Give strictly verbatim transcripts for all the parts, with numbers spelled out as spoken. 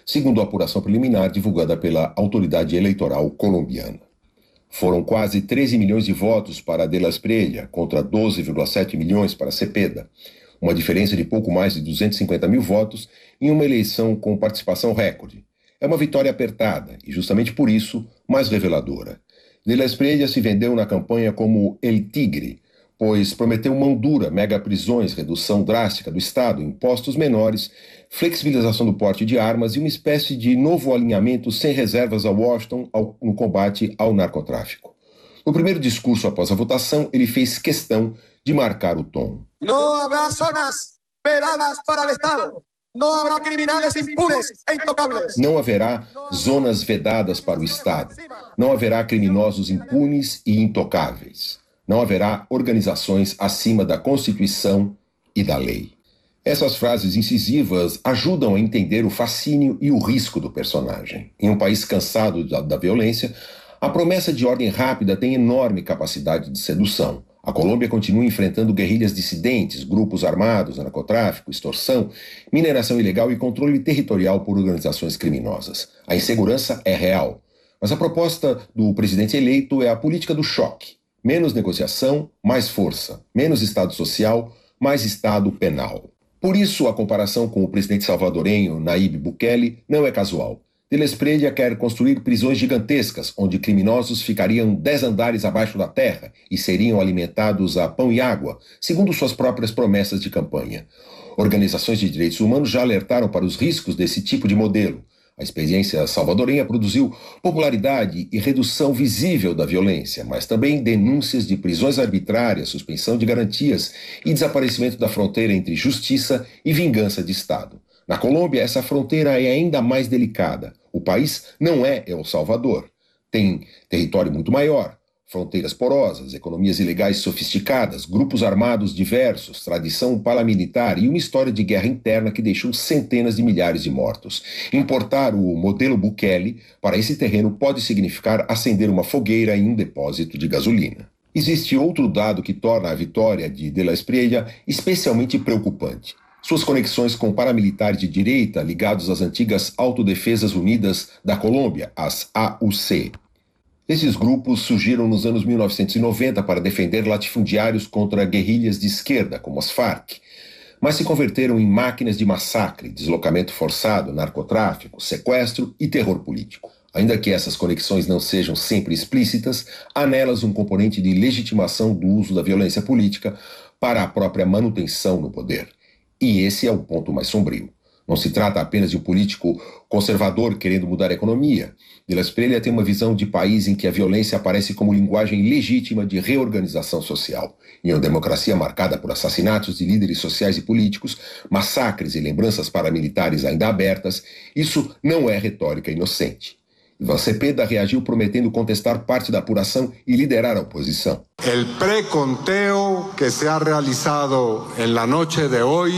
segundo a apuração preliminar divulgada pela autoridade eleitoral colombiana. Foram quase treze milhões de votos para De la Espriella contra doze vírgula sete milhões para Cepeda, uma diferença de pouco mais de duzentos e cinquenta mil votos em uma eleição com participação recorde. É uma vitória apertada e, justamente por isso, mais reveladora. De la Espriella se vendeu na campanha como El Tigre, pois prometeu mão dura, mega prisões, redução drástica do Estado, impostos menores, flexibilização do porte de armas e uma espécie de novo alinhamento sem reservas a Washington ao, no combate ao narcotráfico. No primeiro discurso após a votação, ele fez questão de marcar o tom. Não haverá zonas vedadas para o Estado. Não haverá criminais impunes e intocables. Não haverá zonas vedadas para o Estado. Não haverá criminosos impunes e intocáveis. Não haverá organizações acima da Constituição e da lei. Essas frases incisivas ajudam a entender o fascínio e o risco do personagem. Em um país cansado da, da violência, a promessa de ordem rápida tem enorme capacidade de sedução. A Colômbia continua enfrentando guerrilhas dissidentes, grupos armados, narcotráfico, extorsão, mineração ilegal e controle territorial por organizações criminosas. A insegurança é real. Mas a proposta do presidente eleito é a política do choque. Menos negociação, mais força. Menos Estado social, mais Estado penal. Por isso, a comparação com o presidente salvadorenho Nayib Bukele não é casual. De la Espriella quer construir prisões gigantescas, onde criminosos ficariam dez andares abaixo da terra e seriam alimentados a pão e água, segundo suas próprias promessas de campanha. Organizações de direitos humanos já alertaram para os riscos desse tipo de modelo. A experiência salvadorenha produziu popularidade e redução visível da violência, mas também denúncias de prisões arbitrárias, suspensão de garantias e desaparecimento da fronteira entre justiça e vingança de Estado. Na Colômbia, essa fronteira é ainda mais delicada. O país não é El Salvador. Tem território muito maior, fronteiras porosas, economias ilegais sofisticadas, grupos armados diversos, tradição paramilitar e uma história de guerra interna que deixou centenas de milhares de mortos. Importar o modelo Bukele para esse terreno pode significar acender uma fogueira em um depósito de gasolina. Existe outro dado que torna a vitória de De la Espriella especialmente preocupante. Suas conexões com paramilitares de direita ligados às antigas Autodefesas Unidas da Colômbia, as A U C. Esses grupos surgiram nos anos mil novecentos e noventa para defender latifundiários contra guerrilhas de esquerda, como as Farc, mas se converteram em máquinas de massacre, deslocamento forçado, narcotráfico, sequestro e terror político. Ainda que essas conexões não sejam sempre explícitas, há nelas um componente de legitimação do uso da violência política para a própria manutenção no poder. E esse é o ponto mais sombrio. Não se trata apenas de um político conservador querendo mudar a economia. De la Espriella tem uma visão de país em que a violência aparece como linguagem legítima de reorganização social. Em uma democracia marcada por assassinatos de líderes sociais e políticos, massacres e lembranças paramilitares ainda abertas, isso não é retórica inocente. Iván Cepeda reagiu prometendo contestar parte da apuração e liderar a oposição. El preconteo que se ha realizado en la noche de hoy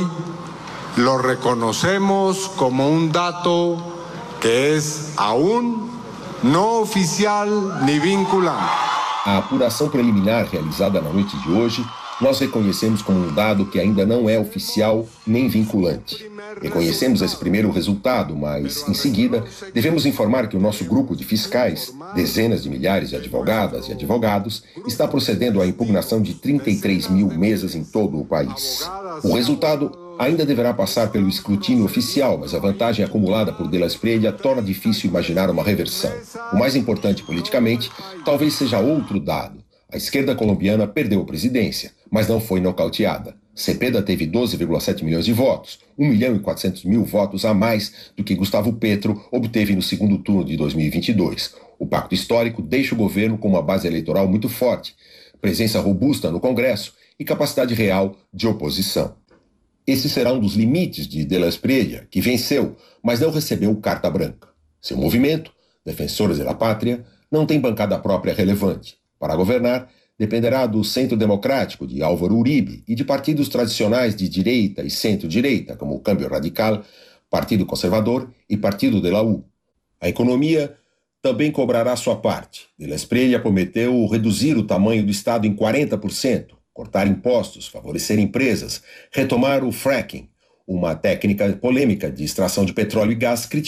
lo reconocemos como un dato que es aún no oficial ni vinculante. A apuração preliminar realizada na noite de hoje nós reconhecemos como um dado que ainda não é oficial nem vinculante. Reconhecemos esse primeiro resultado, mas, em seguida, devemos informar que o nosso grupo de fiscais, dezenas de milhares de advogadas e advogados, está procedendo à impugnação de trinta e três mil mesas em todo o país. O resultado ainda deverá passar pelo escrutínio oficial, mas a vantagem acumulada por De la Espriella torna difícil imaginar uma reversão. O mais importante politicamente talvez seja outro dado. A esquerda colombiana perdeu a presidência, mas não foi nocauteada. Cepeda teve doze vírgula sete milhões de votos, um milhão e quatrocentos mil votos a mais do que Gustavo Petro obteve no segundo turno de dois mil e vinte e dois. O pacto histórico deixa o governo com uma base eleitoral muito forte, presença robusta no Congresso e capacidade real de oposição. Esse será um dos limites de De la Espriella, que venceu, mas não recebeu carta branca. Seu movimento, Defensores de la Pátria, não tem bancada própria relevante. Para governar, dependerá do Centro Democrático de Álvaro Uribe e de partidos tradicionais de direita e centro-direita, como o Cambio Radical, Partido Conservador e Partido de la U. A economia também cobrará sua parte. De la Espriella prometeu reduzir o tamanho do Estado em quarenta por cento, cortar impostos, favorecer empresas, retomar o fracking, uma técnica polêmica de extração de petróleo e gás criticada